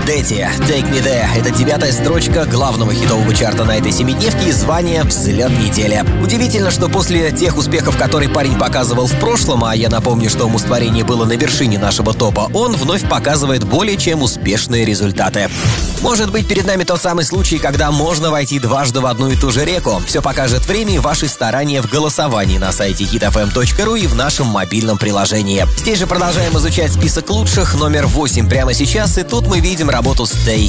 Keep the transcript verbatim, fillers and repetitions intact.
Дети, Take Me There. Это девятая строчка главного хитового чарта на этой семидневке и звание «Взлет недели». Удивительно, что после тех успехов, которые парень показывал в прошлом, а я напомню, что «Умустворение» было на вершине нашего топа, он вновь показывает более чем успешные результаты. Может быть, перед нами тот самый случай, когда можно войти дважды в одну и ту же реку. Все покажет время и ваши старания в голосовании на сайте хит эф эм точка ру и в нашем мобильном приложении. Здесь же продолжаем изучать список лучших, номер восемь прямо сейчас, и тут мы видим работу Stay.